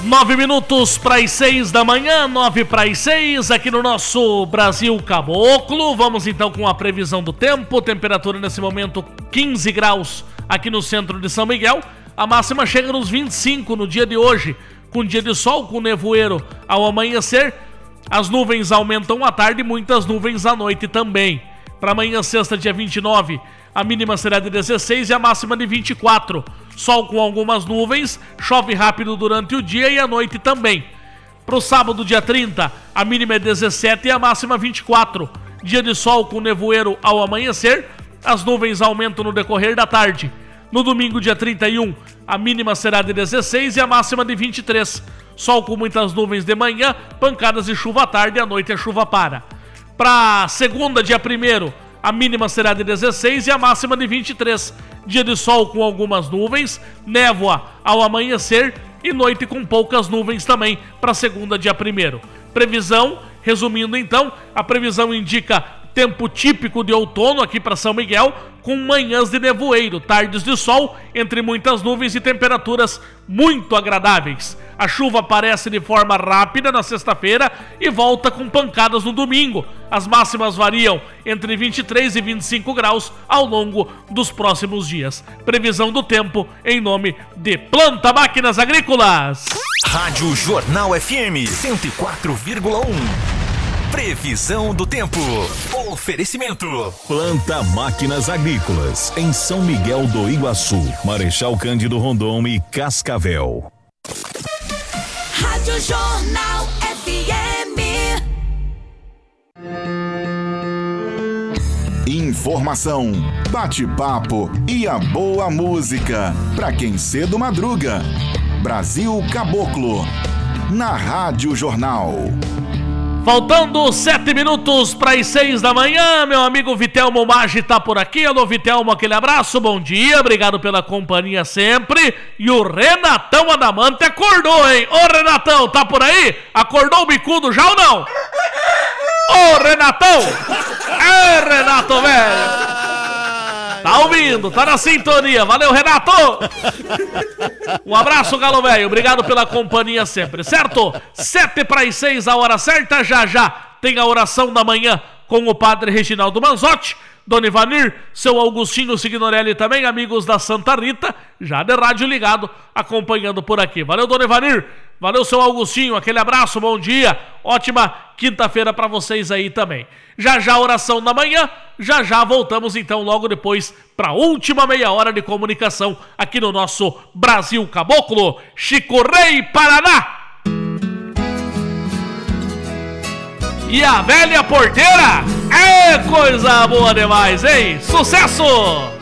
9 minutos para as 6 da manhã, 9 para as 6, aqui no nosso Brasil Caboclo. Vamos então com a previsão do tempo. Temperatura nesse momento 15 graus aqui no centro de São Miguel. A máxima chega nos 25 no dia de hoje, com dia de sol, com nevoeiro ao amanhecer. As nuvens aumentam à tarde e muitas nuvens à noite também. Para amanhã, sexta, dia 29, a mínima será de 16 e a máxima de 24. Sol com algumas nuvens, chove rápido durante o dia e à noite também. Para o sábado, dia 30, a mínima é 17 e a máxima 24. Dia de sol com nevoeiro ao amanhecer, as nuvens aumentam no decorrer da tarde. No domingo, dia 31, a mínima será de 16 e a máxima de 23. Sol com muitas nuvens de manhã, pancadas de chuva à tarde e à noite a chuva para. Para segunda, dia 1º, a mínima será de 16 e a máxima de 23. Dia de sol com algumas nuvens, névoa ao amanhecer e noite com poucas nuvens também para segunda, dia 1º. Previsão, resumindo então, a previsão indica tempo típico de outono aqui para São Miguel, com manhãs de nevoeiro, tardes de sol, entre muitas nuvens e temperaturas muito agradáveis. A chuva aparece de forma rápida na sexta-feira e volta com pancadas no domingo. As máximas variam entre 23 e 25 graus ao longo dos próximos dias. Previsão do tempo em nome de Planta Máquinas Agrícolas. Rádio Jornal FM 104,1. Previsão do tempo. Oferecimento. Planta Máquinas Agrícolas, em São Miguel do Iguaçu, Marechal Cândido Rondon e Cascavel. Rádio Jornal FM. Informação, bate-papo e a boa música. Pra quem cedo madruga. Brasil Caboclo. Na Rádio Jornal. Faltando 7 minutos para as 6 da manhã, meu amigo Vitelmo Maggi tá por aqui. Alô, Vitelmo, aquele abraço, bom dia, obrigado pela companhia sempre. E o Renatão Adamante acordou, hein? Ô, Renatão, tá por aí? Acordou o bicudo já ou não? Ô, Renatão! É, Renato, velho! Tá ouvindo, tá na sintonia. Valeu, Renato! Um abraço, Galo Velho. Obrigado pela companhia sempre, certo? 7 para as 6, a hora certa. Já já tem a oração da manhã com o padre Reginaldo Manzotti, Dona Ivanir, seu Augustinho Signorelli também, amigos da Santa Rita, já de rádio ligado, acompanhando por aqui. Valeu, Dona Ivanir. Valeu, seu Augustinho, aquele abraço, bom dia, ótima quinta-feira para vocês aí também. Já já a oração da manhã, já já voltamos então logo depois para a última meia hora de comunicação aqui no nosso Brasil Caboclo, Chico Rei, Paraná. E a velha porteira é coisa boa demais, hein? Sucesso!